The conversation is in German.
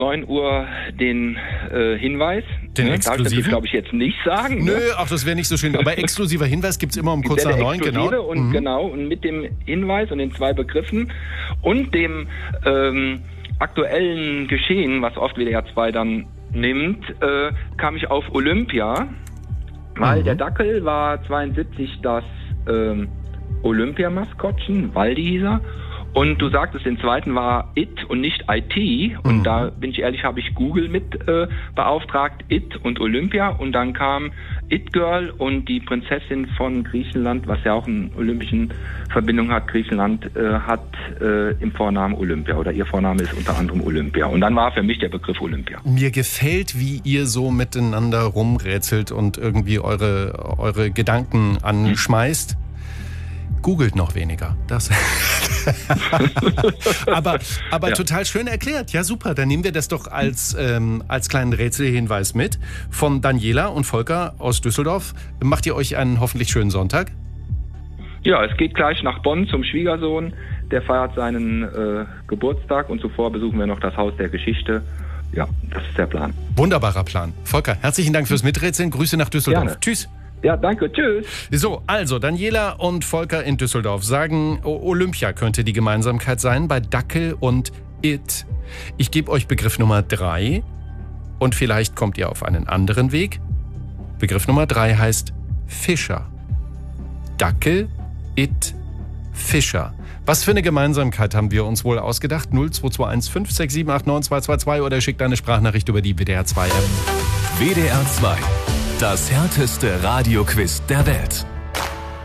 9 Uhr den Hinweis. Den Darf exklusiven? ich das, glaube ich, jetzt nicht sagen. Nö, Ne? ach, das wäre nicht so schön. Aber exklusiver Hinweis gibt es immer um kurz nach 9, genau. Und genau, und mit dem Hinweis und den 2 Begriffen und dem aktuellen Geschehen, was oft WDR 2 dann nimmt, kam ich auf Olympia, weil der Dackel war 72 das Olympiamaskottchen, Waldi hieß er. Und du sagtest, den zweiten war IT und nicht IT. Und da bin ich ehrlich, habe ich Google mit beauftragt, IT und Olympia. Und dann kam It Girl und die Prinzessin von Griechenland, was ja auch eine olympische Verbindung hat. Griechenland hat im Vornamen Olympia oder ihr Vorname ist unter anderem Olympia. Und dann war für mich der Begriff Olympia. Mir gefällt, wie ihr so miteinander rumrätselt und irgendwie eure Gedanken anschmeißt. Googelt noch weniger. Das. aber ja. Total schön erklärt. Ja, super. Dann nehmen wir das doch als kleinen Rätselhinweis mit. Von Daniela und Volker aus Düsseldorf. Macht ihr euch einen hoffentlich schönen Sonntag? Ja, es geht gleich nach Bonn zum Schwiegersohn. Der feiert seinen Geburtstag und zuvor besuchen wir noch das Haus der Geschichte. Ja, das ist der Plan. Wunderbarer Plan. Volker, herzlichen Dank fürs Miträtseln. Grüße nach Düsseldorf. Gerne. Tschüss. Ja, danke. Tschüss. So, also Daniela und Volker in Düsseldorf sagen, Olympia könnte die Gemeinsamkeit sein bei Dackel und IT. Ich gebe euch Begriff Nummer 3 und vielleicht kommt ihr auf einen anderen Weg. Begriff Nummer 3 heißt Fischer. Dackel, IT, Fischer. Was für eine Gemeinsamkeit haben wir uns wohl ausgedacht? 0221 56789 222 oder schickt eine Sprachnachricht über die WDR 2 App. WDR 2. Das härteste Radioquiz der Welt.